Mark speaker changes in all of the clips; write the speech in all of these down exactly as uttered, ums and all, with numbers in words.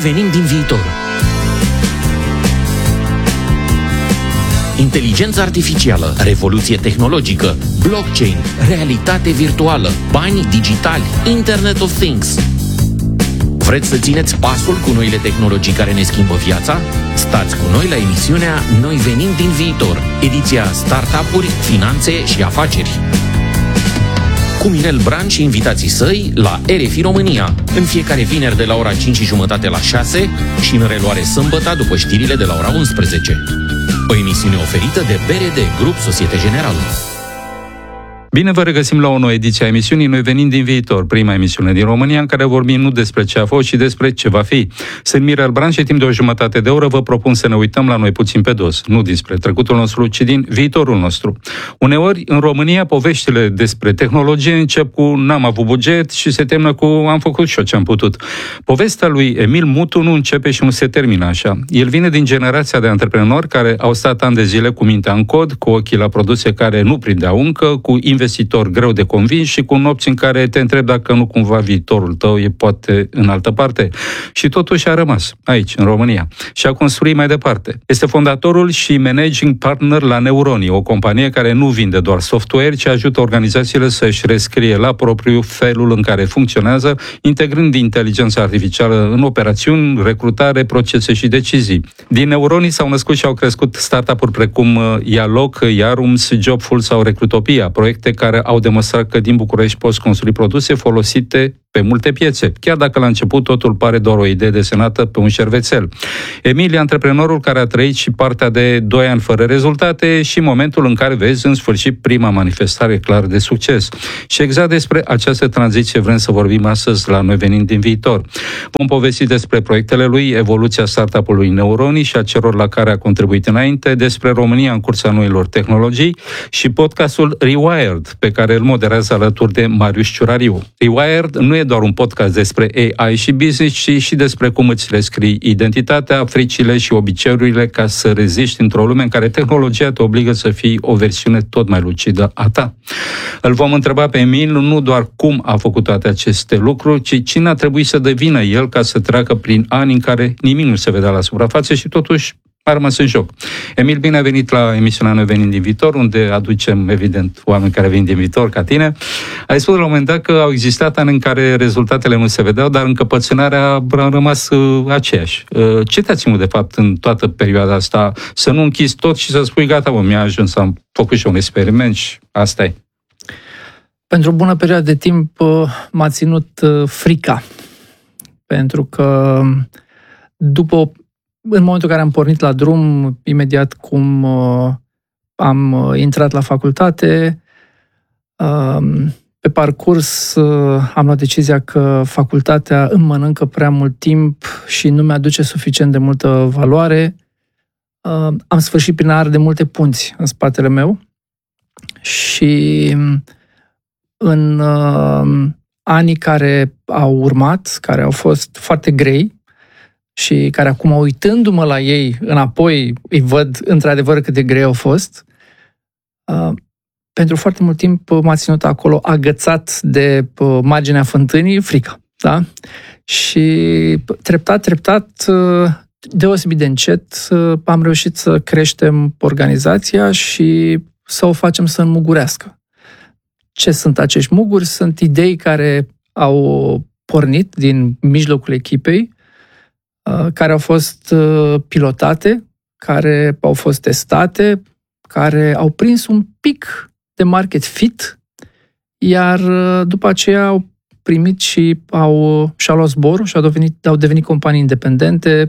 Speaker 1: venim din viitor. Inteligență artificială, revoluție tehnologică, blockchain, realitate virtuală, bani digitali, Internet of Things. Vreți să țineți pasul cu noile tehnologii care ne schimbă viața? Stați cu noi la emisiunea Noi venim din viitor, ediția Startup-uri, Finanțe și Afaceri. Cu Mirel Bran și invitații săi la R F I România, în fiecare vineri de la ora cinci și jumătate la șase și în reluare sâmbătă după știrile de la ora unsprezece. O emisiune oferită de B R D, Grup Societe Generală.
Speaker 2: Bine vă regăsim la o nouă ediție a emisiunii Noi venim din viitor, prima emisiune din România în care vorbim nu despre ce a fost, ci despre ce va fi. Sunt Mirel Bran și timp de o jumătate de oră vă propun să ne uităm la noi puțin pe dos, nu despre trecutul nostru, ci din viitorul nostru. Uneori, în România, poveștile despre tehnologie încep cu n-am avut buget și se termină cu am făcut și eu ce am putut. Povestea lui Emil Mutu nu începe și nu se termină așa. El vine din generația de antreprenori care au stat ani de zile cu mintea în cod, cu ochii la produse care nu prindeau încă, cu investitor greu de convins și cu nopți în care te întrebi dacă nu cumva viitorul tău e poate în altă parte. Și totuși a rămas aici, în România, și a construit mai departe. Este fondatorul și managing partner la Neuroni, o companie care nu vinde doar software, ci ajută organizațiile să-și rescrie la propriu felul în care funcționează, integrând inteligența artificială în operațiuni, recrutare, procese și decizii. Din Neuroni s-au născut și au crescut startup-uri precum Ialoc, Iarums, Jobful sau Recrutopia, proiecte care au demonstrat că din București poți construi produse folosite pe multe piețe, chiar dacă la început totul pare doar o idee desenată pe un șervețel. Emil e antreprenorul care a trăit și partea de doi ani fără rezultate și momentul în care vezi în sfârșit prima manifestare clară de succes. Și exact despre această tranziție vrem să vorbim astăzi la Noi venim din viitor. Vom povesti despre proiectele lui, evoluția startup-ului Neuroni și a celor la care a contribuit înainte, despre România în cursa noilor tehnologii și podcastul Rewired, pe care îl moderează alături de Marius Ciurariu. Rewired nu e doar un podcast despre A I și business, ci și despre cum îți rescrii identitatea, fricile și obiceiurile ca să reziști într-o lume în care tehnologia te obligă să fii o versiune tot mai lucidă a ta. Îl vom întreba pe Emil nu doar cum a făcut toate aceste lucruri, ci cine a trebuit să devină el ca să treacă prin ani în care nimic nu se vedea la suprafață și totuși a rămas în joc. Emil, bine ai venit la emisiunea Noi venim din viitor, unde aducem, evident, oameni care vin din viitor, ca tine. Ai spus la un moment dat că au existat ani în care rezultatele nu se vedeau, dar încăpățânarea a rămas uh, aceeași. Uh, ce te-a ținut, de fapt, în toată perioada asta? Să nu închizi tot și să spui, gata, mă, mi-a ajuns, am făcut și un experiment și asta e.
Speaker 3: Pentru o bună perioadă de timp uh, m-a ținut uh, frica. Pentru că după o în momentul în care am pornit la drum, imediat cum uh, am uh, intrat la facultate, uh, pe parcurs uh, am luat decizia că facultatea îmi mănâncă prea mult timp și nu mi-aduce suficient de multă valoare. Uh, am sfârșit prin a arde multe punți în spatele meu și în uh, anii care au urmat, care au fost foarte grei, și care acum, uitându-mă la ei înapoi, îi văd într-adevăr cât de grei au fost, uh, pentru foarte mult timp m-a ținut acolo agățat de uh, marginea fântânii, frica. Da? Și treptat, treptat, uh, deosebit de încet, uh, am reușit să creștem organizația și să o facem să înmugurească. Ce sunt acești muguri? Sunt idei care au pornit din mijlocul echipei, care au fost pilotate, care au fost testate, care au prins un pic de market fit, iar după aceea au primit și au, și-au luat zborul și au devenit, au devenit companii independente,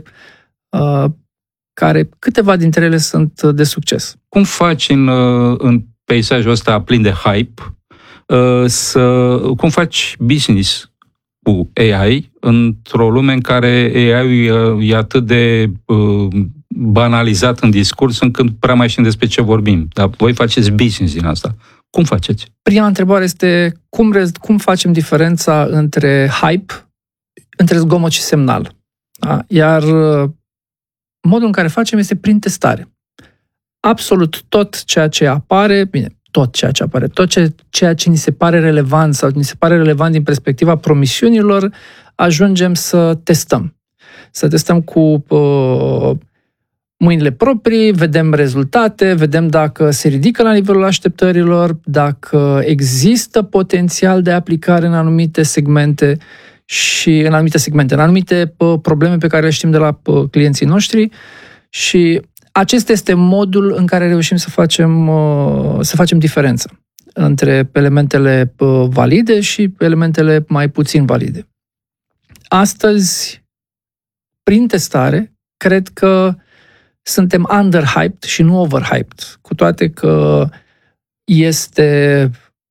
Speaker 3: care câteva dintre ele sunt de succes.
Speaker 2: Cum faci în, în peisajul ăsta plin de hype, să, cum faci business cu A I într-o lume în care A I-ul e atât de uh, banalizat în discurs încât prea mai știm despre ce vorbim. Dar voi faceți business din asta. Cum faceți?
Speaker 3: Prima întrebare este cum, cum facem diferența între hype, între zgomot și semnal. Da? Iar modul în care facem este prin testare. Absolut tot ceea ce apare, bine, tot ceea ce apare, tot ce, ceea ce ni se pare relevant sau ni se pare relevant din perspectiva promisiunilor, ajungem să testăm. Să testăm cu uh, mâinile proprii, vedem rezultate, vedem dacă se ridică la nivelul așteptărilor, dacă există potențial de aplicare în anumite segmente și în anumite segmente, în anumite uh, probleme pe care le știm de la uh, clienții noștri și acesta este modul în care reușim să facem, uh, să facem diferență între elementele uh, valide și elementele mai puțin valide. Astăzi, prin testare, cred că suntem underhyped și nu overhyped, cu toate că este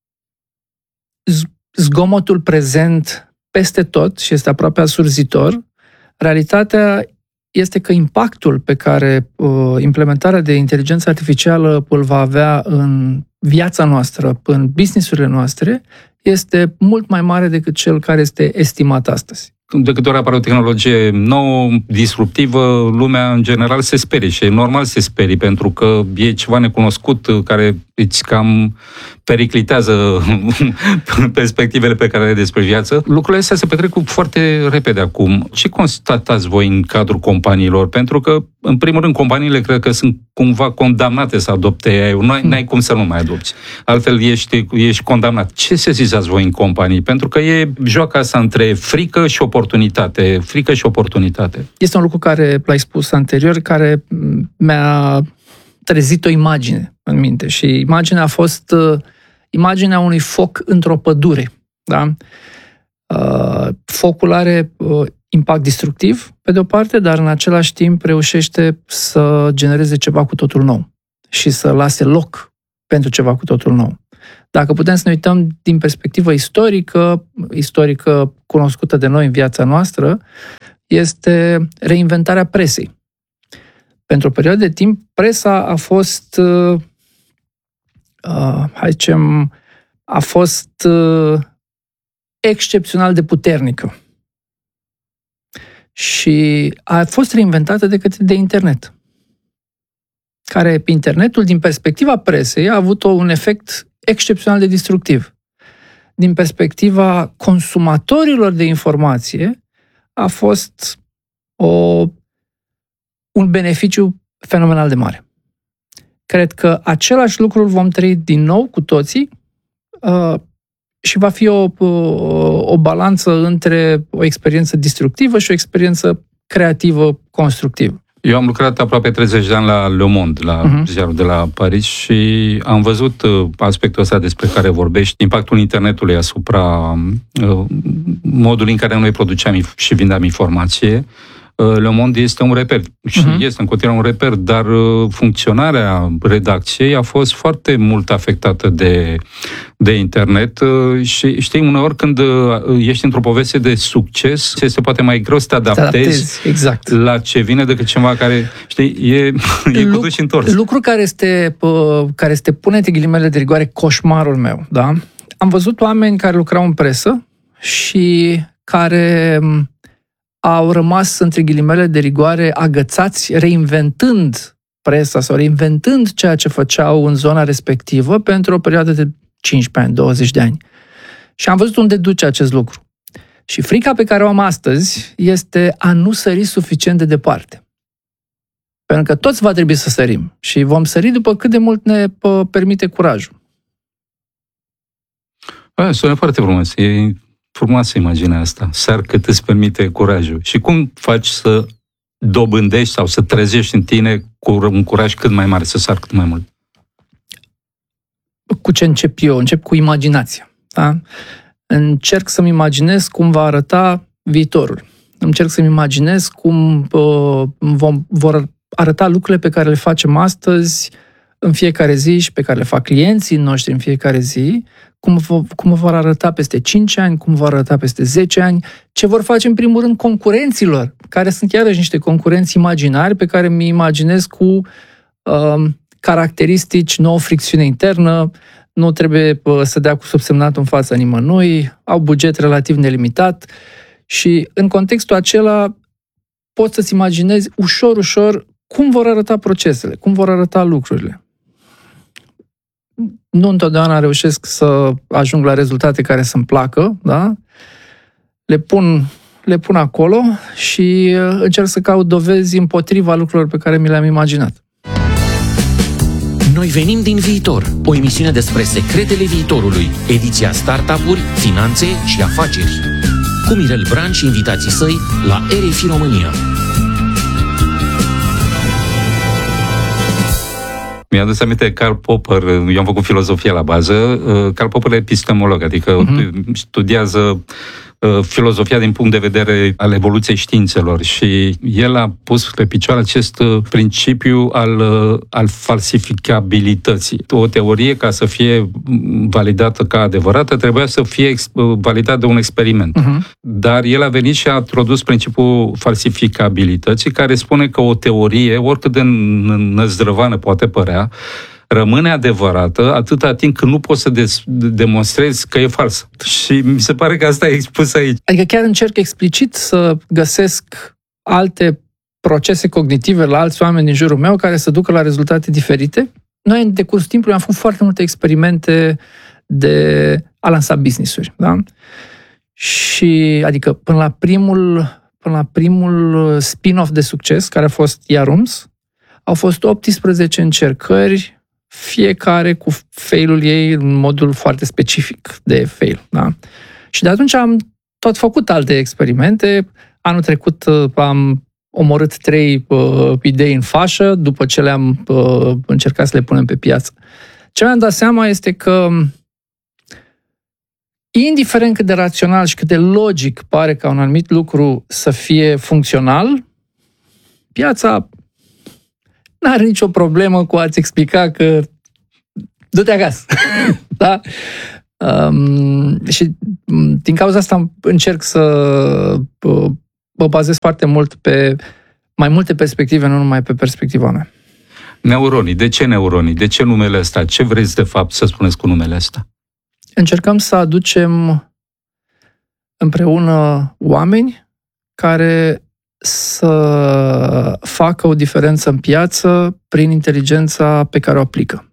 Speaker 3: zgomotul prezent peste tot și este aproape asurzitor. Realitatea este că impactul pe care uh, implementarea de inteligență artificială îl va avea în viața noastră, în business-urile noastre, este mult mai mare decât cel care este estimat astăzi.
Speaker 2: De câte ori apare o tehnologie nouă, disruptivă, lumea în general se sperie și e normal să se sperie, pentru că e ceva necunoscut care îți cam periclitează perspectivele pe care le ai despre viață. Lucrurile astea se petrec foarte repede acum. Ce constatați voi în cadrul companiilor? Pentru că, în primul rând, companiile cred că sunt cumva condamnate să adopte A I-ul. Nu ai cum să nu mai adopți. Altfel ești, ești condamnat. Ce sesizați voi în companii? Pentru că e joaca asta între frică și oportunitate. Frică și oportunitate.
Speaker 3: Este un lucru care l-ai spus anterior, care mi-a trezit o imagine în minte și imaginea a fost uh, imaginea unui foc într-o pădure. Da? Uh, focul are uh, impact destructiv, pe de o parte, dar în același timp reușește să genereze ceva cu totul nou și să lase loc pentru ceva cu totul nou. Dacă putem să ne uităm din perspectivă istorică, istorică cunoscută de noi în viața noastră, este reinventarea presei. Pentru o perioadă de timp, presa a fost, uh, uh, hai zicem, a fost uh, excepțional de puternică. Și a fost reinventată de către de internet. Care, internetul, din perspectiva presei, a avut un efect excepțional de destructiv. Din perspectiva consumatorilor de informație, a fost o un beneficiu fenomenal de mare. Cred că același lucru îl vom trăi din nou cu toții uh, și va fi o, o, o balanță între o experiență destructivă și o experiență creativă, constructivă.
Speaker 2: Eu am lucrat aproape treizeci de ani la Le Monde, la uh-huh. ziarul de la Paris și am văzut uh, aspectul ăsta despre care vorbești, impactul internetului asupra uh, modului în care noi produceam și vindeam informație. Le Monde este un reper și uh-huh. este în continuare un reper, dar funcționarea redacției a fost foarte mult afectată de, de internet și știi, uneori când ești într-o poveste de succes, este poate mai greu să te adaptezi,
Speaker 3: adaptezi exact.
Speaker 2: La ce vine decât ceva care, știi, e, e cu duș întors.
Speaker 3: Lucru care este, care este, pune-te ghilimele de rigoare, coșmarul meu, da? Am văzut oameni care lucrau în presă și care au rămas, între ghilimele de rigoare, agățați, reinventând presa sau reinventând ceea ce făceau în zona respectivă pentru o perioadă de cincisprezece ani, douăzeci de ani. Și am văzut unde duce acest lucru. Și frica pe care o am astăzi este a nu sări suficient de departe. Pentru că toți va trebui să sărim și vom sări după cât de mult ne permite curajul.
Speaker 2: A, sună foarte frumos. E frumoasă imaginea asta. Sar cât îți permite curajul. Și cum faci să dobândești sau să trezești în tine un curaj cât mai mare, să sar cât mai mult?
Speaker 3: Cu ce încep eu? Încep cu imaginația. Da? Încerc să-mi imaginez cum va arăta viitorul. Încerc să-mi imaginez cum uh, vom, vor arăta lucrurile pe care le facem astăzi în fiecare zi și pe care le fac clienții noștri în fiecare zi, cum, cum vor arăta peste cinci ani, cum vor arăta peste zece ani, ce vor face în primul rând concurenților, care sunt iarăși niște concurenți imaginari pe care mi imaginez cu uh, caracteristici, nouă fricțiune internă, nu trebuie uh, să dea cu subsemnatul în fața nimănui, au buget relativ nelimitat și în contextul acela poți să-ți imaginezi ușor, ușor cum vor arăta procesele, cum vor arăta lucrurile. Nu întotdeauna reușesc să ajung la rezultate care să-mi placă, da? Le pun le pun acolo și încerc să caut dovezi împotriva lucrurilor pe care mi le-am imaginat.
Speaker 1: Noi venim din viitor, o emisiune despre secretele viitorului, ediția startup-uri, finanțe și afaceri. Cu Mirel Bran și invitații săi la R F I România.
Speaker 2: Mi-a adus aminte Karl Popper, eu am făcut filozofie la bază, Karl Popper e epistemolog, adică uh-huh. studiază filozofia din punct de vedere al evoluției științelor și el a pus pe picioare acest principiu al, al falsificabilității. O teorie, ca să fie validată ca adevărată, trebuia să fie validată de un experiment. Uh-huh. Dar el a venit și a introdus principiul falsificabilității, care spune că o teorie, oricât de năzdrăvană poate părea, rămâne adevărată atâta timp când nu poți să des- demonstrezi că e falsă. Și mi se pare că asta e expus aici.
Speaker 3: Adică chiar încerc explicit să găsesc alte procese cognitive la alți oameni din jurul meu care să ducă la rezultate diferite. Noi, în decursul timpului, am făcut foarte multe experimente de a lansa business-uri. Da? Și, adică, până la primul, până la primul spin-off de succes, care a fost Yarooms, au fost optsprezece încercări, fiecare cu failul ei în modul foarte specific de fail. Da? Și de atunci am tot făcut alte experimente. Anul trecut am omorât trei uh, idei în fașă, după ce le-am uh, încercat să le punem pe piață. Ce mi-am dat seama este că, indiferent cât de rațional și cât de logic pare ca un anumit lucru să fie funcțional, piața n-are nicio problemă cu a-ți explica că du-te acasă. Da? Um, și din cauza asta încerc să uh, mă bazez foarte mult pe mai multe perspective, nu numai pe perspectiva mea.
Speaker 2: Neuronii. De ce neuronii? De ce numele ăsta? Ce vreți de fapt să spuneți cu numele ăsta?
Speaker 3: Încercăm să aducem împreună oameni care să facă o diferență în piață prin inteligența pe care o aplică.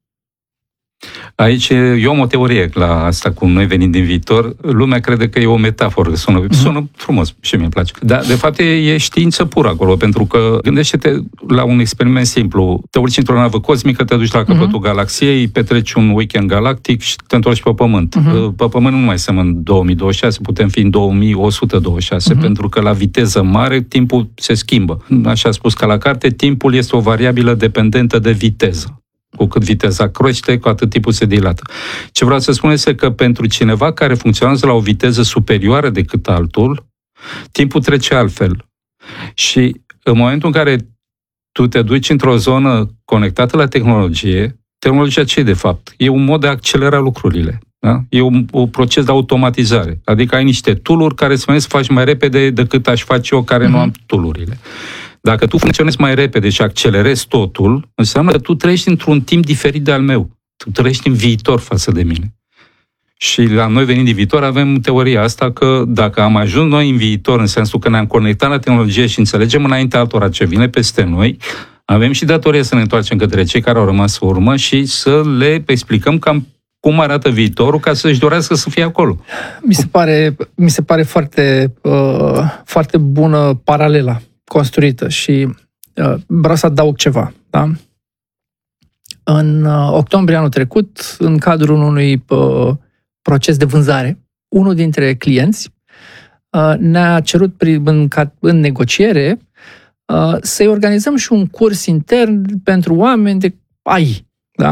Speaker 2: Aici eu am o teorie la asta cu noi venind din viitor. Lumea crede că e o metaforă, sună, uh-huh. sună frumos și mi-e place. Dar de fapt e, e știință pură acolo, pentru că gândește-te la un experiment simplu. Te urci într-o navă cosmică, te duci la capătul uh-huh. galaxiei, petreci un weekend galactic și te întorci pe Pământ. Uh-huh. Pe Pământ nu mai suntem în două mii douăzeci și șase, putem fi în două mii o sută douăzeci și șase, uh-huh. pentru că la viteză mare timpul se schimbă. Așa a spus ca la carte, timpul este o variabilă dependentă de viteză. Cu cât viteza crește, cu atât timpul se dilată. Ce vreau să spun este că pentru cineva care funcționează la o viteză superioară decât altul, timpul trece altfel. Și în momentul în care tu te duci într-o zonă conectată la tehnologie, tehnologia ce e de fapt? E un mod de a accelera lucrurile. Da? E un, un proces de automatizare. Adică ai niște tool-uri care îți să faci mai repede decât aș face eu care mm-hmm. nu am tool-urile. Dacă tu funcționezi mai repede și accelerezi totul, înseamnă că tu trăiești într-un timp diferit de al meu. Tu trăiești în viitor față de mine. Și la noi venind din viitor avem teoria asta că dacă am ajuns noi în viitor, în sensul că ne-am conectat la tehnologie și înțelegem înainte altora ce vine peste noi, avem și datoria să ne întoarcem către cei care au rămas în urmă și să le explicăm cam cum arată viitorul ca să-și dorească să fie acolo.
Speaker 3: Mi se pare, mi se pare foarte, uh, foarte bună paralela construită și uh, vreau să adaug ceva. Da? În uh, octombrie anul trecut, în cadrul unui uh, proces de vânzare, unul dintre clienți uh, ne-a cerut prin, în, în negociere uh, să-i organizăm și un curs intern pentru oameni de A I. Da?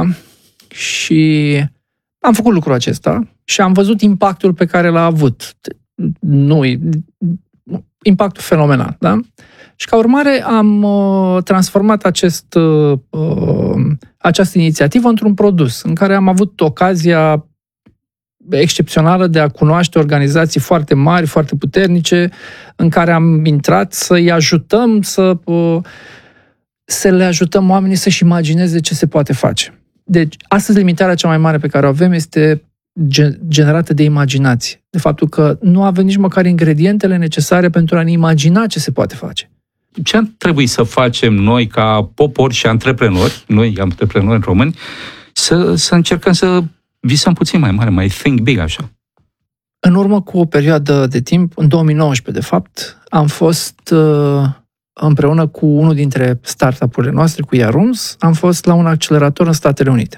Speaker 3: Și am făcut lucrul acesta și am văzut impactul pe care l-a avut. Nu, impactul fenomenal. Da? Și ca urmare am uh, transformat acest, uh, această inițiativă într-un produs în care am avut ocazia excepțională de a cunoaște organizații foarte mari, foarte puternice, în care am intrat să-i ajutăm să, uh, să le ajutăm oamenii să-și imagineze ce se poate face. Deci, astăzi limitarea cea mai mare pe care o avem este generată de imaginație. De faptul că nu avem nici măcar ingredientele necesare pentru a ne imagina ce se poate face.
Speaker 2: Ce ar trebui să facem noi ca popor și antreprenori, noi antreprenori români, să, să încercăm să visăm puțin mai mare, mai think big așa?
Speaker 3: în urmă cu o perioadă de timp, în două mii nouăsprezece, de fapt, am fost împreună cu unul dintre startup-urile noastre, cu Yarums, am fost la un accelerator în Statele Unite.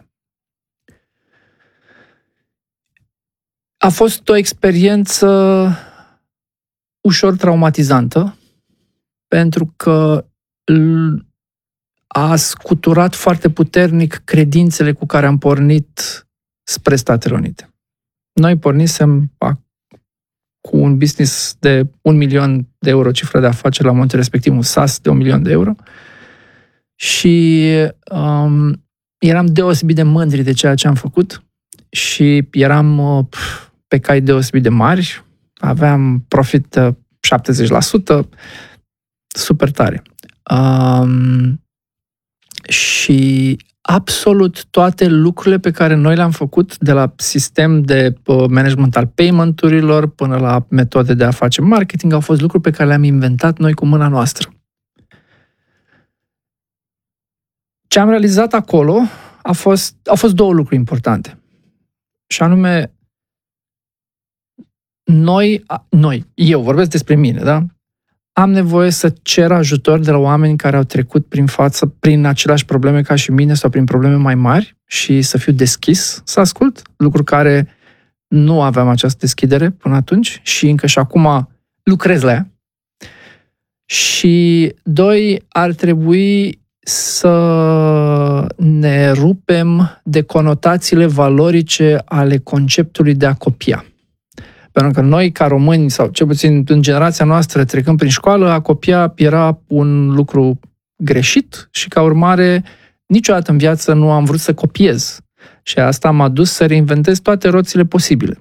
Speaker 3: A fost o experiență ușor traumatizantă, pentru că a scuturat foarte puternic credințele cu care am pornit spre Statele Unite. Noi pornisem cu un business de un milion de euro cifră de afaceri la momentul respectiv, un SaaS de un milion de euro, și um, eram deosebit de mândri de ceea ce am făcut și eram uh, pe cai deosebit de mari, aveam profit uh, șaptezeci la sută, super tare. Um, și absolut toate lucrurile pe care noi le-am făcut, de la sistem de management al payment-urilor până la metode de a face marketing, au fost lucruri pe care le-am inventat noi cu mâna noastră. Ce am realizat acolo a fost, au fost două lucruri importante. Și anume, noi, noi, eu vorbesc despre mine, da? Am nevoie să cer ajutor de la oameni care au trecut prin față, prin aceleași probleme ca și mine sau prin probleme mai mari și să fiu deschis să ascult, lucruri care nu aveam această deschidere până atunci și încă și acum lucrez la ea. Și doi, ar trebui să ne rupem de conotațiile valorice ale conceptului de a copia. Pentru că noi, ca români, sau cel puțin în generația noastră, trecând prin școală, a copia era un lucru greșit și, ca urmare, niciodată în viață nu am vrut să copiez. Și asta m-a dus să reinventez toate roțile posibile.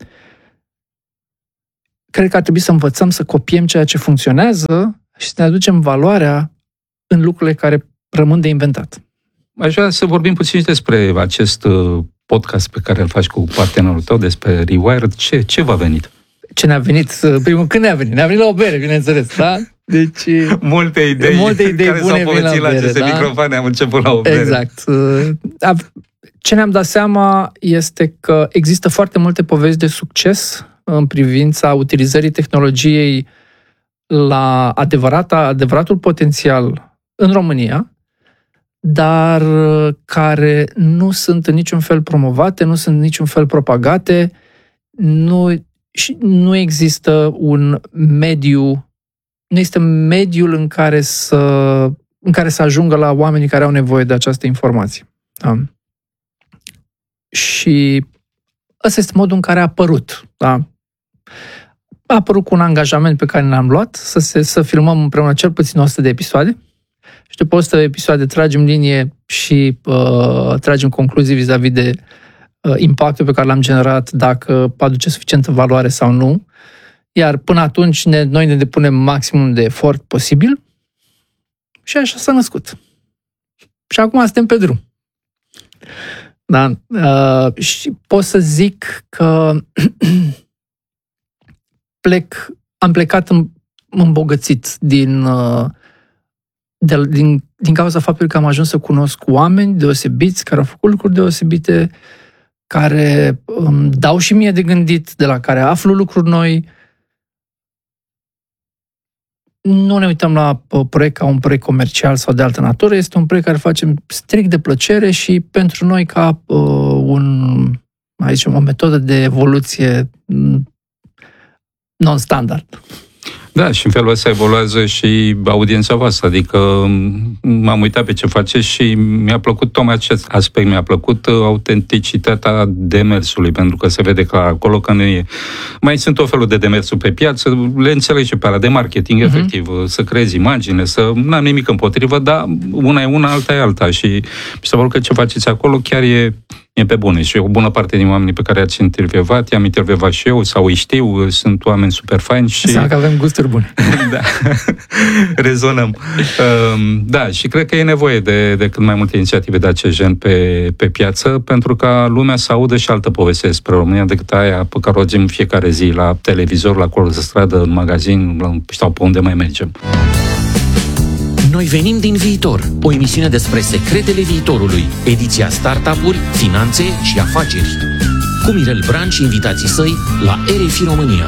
Speaker 3: Cred că ar trebui să învățăm să copiem ceea ce funcționează și să ne aducem valoarea în lucrurile care rămân de inventat.
Speaker 2: Aș vrea să vorbim puțin și despre acest podcast pe care îl faci cu partenerul tău, despre Rewired. Ce, ce v-a venit?
Speaker 3: Ce ne-a venit? Primul, când ne-a venit? Ne-a venit la o bere, bineînțeles, da? Deci,
Speaker 2: multe idei,
Speaker 3: multe idei
Speaker 2: care
Speaker 3: bune
Speaker 2: s-au povestit la, la aceste da? microfoane, am început la o bere.
Speaker 3: Exact. Ce ne-am dat seama este că există foarte multe povești de succes în privința utilizării tehnologiei la adevărata, adevăratul potențial în România, dar care nu sunt în niciun fel promovate, nu sunt în niciun fel propagate, nu, și nu există un mediu, nu este mediul în care să, în care să ajungă la oamenii care au nevoie de această informație. Da? Și ăsta este modul în care a apărut. Da? A apărut cu un angajament pe care l-am luat, să, se, să filmăm împreună cel puțin o sută de episoade. Și după o sută de episoade tragem linie și uh, tragem concluzii vis-a-vis de uh, impactul pe care l-am generat, dacă aduce suficientă valoare sau nu. Iar până atunci ne, noi ne depunem maximum de efort posibil și așa s-a născut. Și acum suntem pe drum. Da? Uh, și pot să zic că plec, am plecat îmbogățit din... Uh, De, din, din cauza faptului că am ajuns să cunosc oameni deosebiți, care au făcut lucruri deosebite, care îmi dau și mie de gândit, de la care aflu lucruri noi. Nu ne uităm la proiect ca un proiect comercial sau de altă natură, este un proiect care facem strict de plăcere și pentru noi ca uh, un, mai zicem, o metodă de evoluție non-standard.
Speaker 2: Da, și în felul ăsta evoluează și audiența voastră, adică m-am uitat pe ce faceți și mi-a plăcut tocmai acest aspect, mi-a plăcut autenticitatea demersului, pentru că se vede că acolo că nu e... Mai sunt o felul de demersuri pe piață, le înțeleg și pe alea de marketing, uh-huh. efectiv, să creezi imagine, să... N-am nimic împotrivă, dar una e una, alta e alta și mi se pare că ce faceți acolo chiar e... E pe bune și o bună parte din oamenii pe care i-ați intervievat, i-am intervievat și eu sau îi știu, sunt oameni super faini și...
Speaker 3: Înseamnă că avem gusturi bune.
Speaker 2: Da, rezonăm. Da, și cred că e nevoie de, de cât mai multe inițiative de acest gen pe, pe piață, pentru ca lumea să audă și altă poveste despre România decât aia pe care o auzim fiecare zi la televizor, la colț de stradă, în magazin sau pe unde mai mergem.
Speaker 1: Noi venim din viitor, o emisiune despre secretele viitorului, ediția startup-uri, finanțe și afaceri. cu Mirel Bran și invitații săi la R F I România.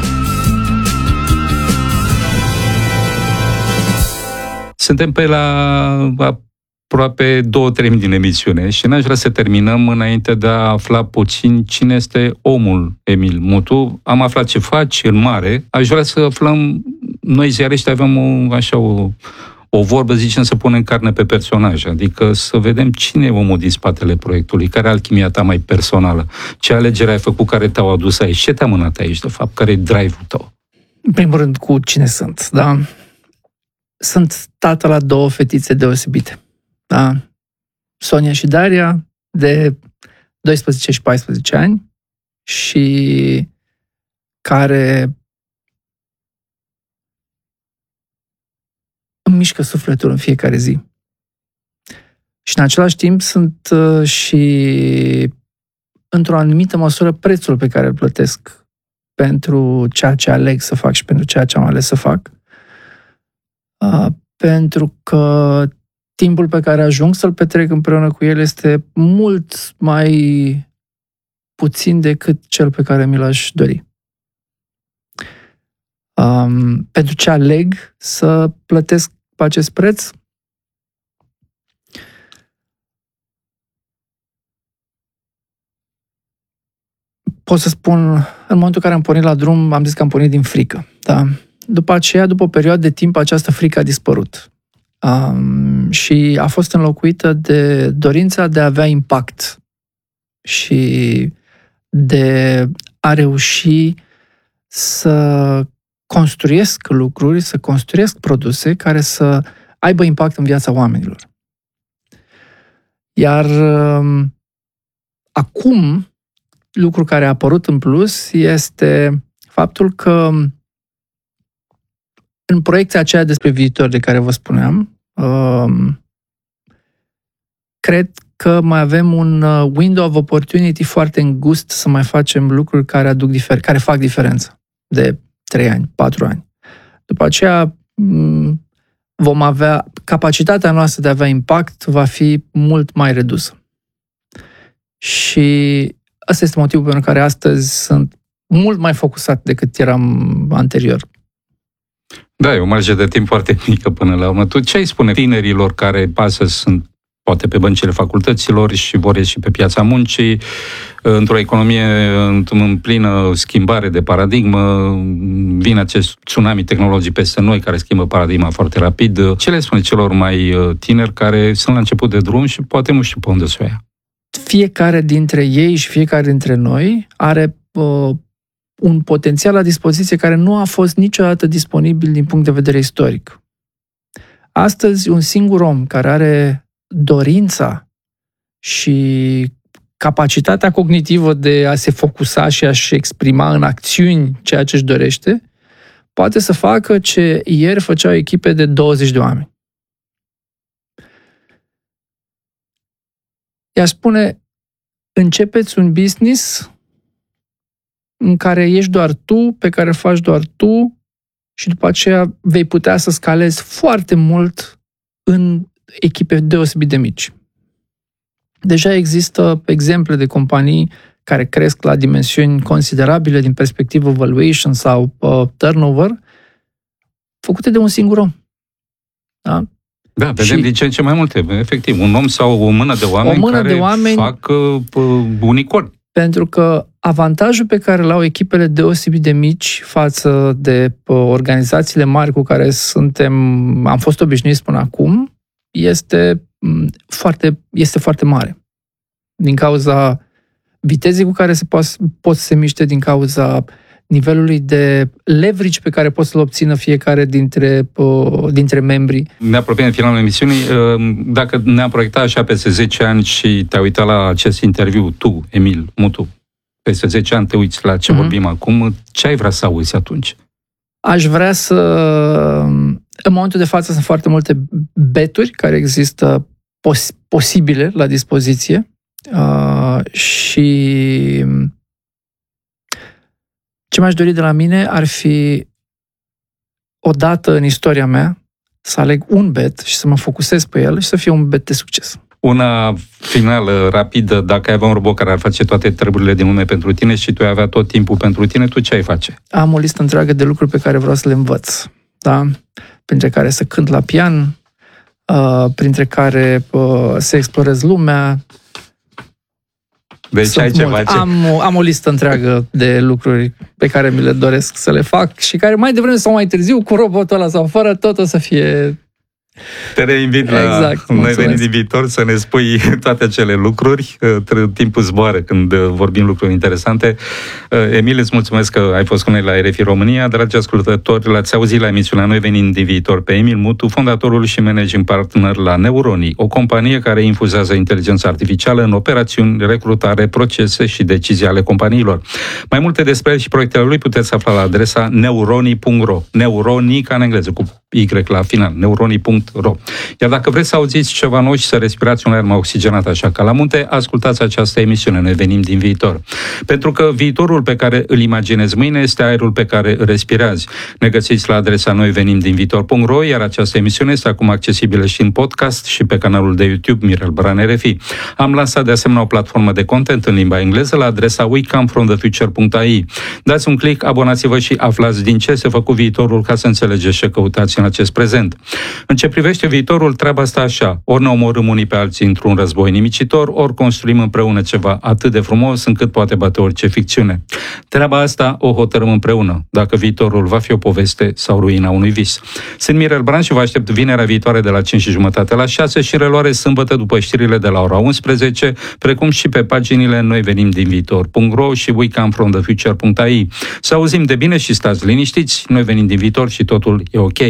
Speaker 2: Suntem pe la aproape două treimi din emisiune și n-aș vrea să terminăm înainte de a afla puțin cine este omul Emil Mutu. Am aflat ce faci în mare. Aș vrea să aflăm, noi ziariști avem o, așa o, o vorbă, zicem, să punem carne pe personaj, adică să vedem cine e omul din spatele proiectului, care e alchimia ta mai personală, ce alegere ai făcut care te-au adus aici, ce te-a mânat aici, de fapt, care e drive-ul tău?
Speaker 3: În primul rând, cu cine sunt, da? Sunt tată la două fetițe deosebite. Da? Sonia și Daria, de doisprezece și paisprezece ani, și care îmi mișcă sufletul în fiecare zi. Și în același timp sunt uh, și, într-o anumită măsură, prețul pe care îl plătesc pentru ceea ce aleg să fac și pentru ceea ce am ales să fac. Uh, pentru că timpul pe care ajung să-l petrec împreună cu el este mult mai puțin decât cel pe care mi l-aș dori. Um, pentru ce aleg să plătesc pe acest preț? Pot să spun, în momentul în care am pornit la drum, am zis că am pornit din frică. Da? După aceea, după o perioadă de timp, această frică a dispărut. Um, și a fost înlocuită de dorința de a avea impact și de a reuși să construiesc lucruri, să construiesc produse care să aibă impact în viața oamenilor. Iar um, acum, lucru care a apărut în plus este faptul că în proiecția aceea despre viitor de care vă spuneam, um, cred că mai avem un window of opportunity foarte îngust să mai facem lucruri care aduc difer- care fac diferență de trei ani, patru ani. După aceea vom avea, capacitatea noastră de a avea impact va fi mult mai redusă. Și ăsta este motivul pentru care astăzi sunt mult mai focusat decât eram anterior.
Speaker 2: Da, e o marjă de timp foarte mică până la urmă. Tu ce ai spune tinerilor care astăzi sunt poate pe băncile facultăților și vor ieși pe piața muncii, într-o economie în plină schimbare de paradigmă, vine acest tsunami tehnologic peste noi care schimbă paradigma foarte rapid. Ce le spune celor mai tineri care sunt la început de drum și poate nu știu pe unde să o ia?
Speaker 3: Fiecare dintre ei și fiecare dintre noi are uh, un potențial la dispoziție care nu a fost niciodată disponibil din punct de vedere istoric. Astăzi, un singur om care are dorința și capacitatea cognitivă de a se focusa și a-și exprima în acțiuni ceea ce își dorește, poate să facă ce ieri făceau echipe de douăzeci de oameni. I-aș spune, începeți un business în care ești doar tu, pe care îl faci doar tu și după aceea vei putea să scalezi foarte mult în echipe deosebit de mici. Deja există exemple de companii care cresc la dimensiuni considerabile din perspectivă valuation sau uh, turnover, făcute de un singur om. Da?
Speaker 2: Da, vedem din ce în ce mai multe, efectiv. Un om sau o mână de oameni
Speaker 3: mână
Speaker 2: care
Speaker 3: de oameni,
Speaker 2: fac uh, unicorni.
Speaker 3: Pentru că avantajul pe care îl au echipele deosebit de mici față de uh, organizațiile mari cu care suntem, am fost obișnuiți până acum, este foarte, este foarte mare. Din cauza vitezei cu care se pot, pot să se miște, din cauza nivelului de leverage pe care pot să-l obțină fiecare dintre, uh, dintre membri.
Speaker 2: Ne apropiem de finalul emisiunii. Dacă ne-am proiectat așa peste zece ani și te-ai uitat la acest interviu, tu, Emil Mutu, peste zece ani te uiți la ce uh-huh. vorbim acum, ce ai vrea să auzi atunci?
Speaker 3: Aș vrea să... În momentul de față sunt foarte multe beturi care există pos- posibile la dispoziție uh, și ce m-aș dori de la mine ar fi odată în istoria mea să aleg un bet și să mă focusez pe el și să fie un bet de succes.
Speaker 2: Una finală, rapidă, dacă ai avea un robot care ar face toate treburile din lume pentru tine și tu ai avea tot timpul pentru tine, tu ce ai face?
Speaker 3: Am o listă întreagă de lucruri pe care vreau să le învăț. Da? Printre care să cânt la pian, uh, printre care uh, să explorez lumea.
Speaker 2: Deci ai ceva ce...
Speaker 3: am, o, am o listă întreagă de lucruri pe care mi le doresc să le fac și care mai devreme sau mai târziu, cu robotul ăla sau fără, tot o să fie...
Speaker 2: Te reinvit la
Speaker 3: exact,
Speaker 2: Noi venim din viitor să ne spui toate acele lucruri. Timpul zboară când vorbim lucruri interesante. Emil, îți mulțumesc că ai fost cu noi la R F I România. Dragi ascultători, l-ați auzit la emisiunea Noi venim din viitor pe Emil Mutu, fondatorul și managing partner la Neuroni, o companie care infuzează inteligența artificială în operațiuni, recrutare, procese și decizii ale companiilor. Mai multe despre el și proiectele lui puteți afla la adresa neuroni punct ro. Neuroni ca în engleză, cu Y la final, neuroni punct ro. Iar dacă vreți să auziți ceva nou și să respirați un aer mai oxigenat așa ca la munte, ascultați această emisiune, Noi venim din viitor. Pentru că viitorul pe care îl imaginezi mâine este aerul pe care îl respirați. Ne găsiți la adresa noi venim din viitor punct ro, iar această emisiune este acum accesibilă și în podcast și pe canalul de YouTube Mirel Bran R F I. Am lansat de asemenea o platformă de content în limba engleză la adresa we come from the future punct a i. Dați un click, abonați-vă și aflați din ce se făcut viitorul ca să înțelegeți ce căutați în acest prezent. În ce privește viitorul, treaba asta așa. Ori ne omorâm unii pe alții într-un război nimicitor, ori construim împreună ceva atât de frumos încât poate bate orice ficțiune. Treaba asta o hotărâm împreună, dacă viitorul va fi o poveste sau ruina unui vis. Sunt Mirel Bran și vă aștept vinerea viitoare de la cinci și jumătate la șase și reluare sâmbătă după știrile de la ora unsprezece, precum și pe paginile noi venim din viitor punct ro și we come from the future punct a i. Să auzim de bine și stați liniștiți, noi venim din viitor și totul e ok.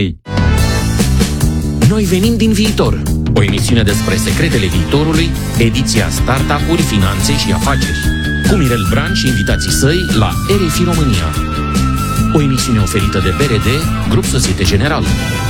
Speaker 1: Noi venim din viitor. O emisiune despre secretele viitorului, ediția Startup-uri, finanțe și afaceri. Cu Mirel Bran și invitații săi la R F I România. O emisiune oferită de B R D, Grup Societe Generală.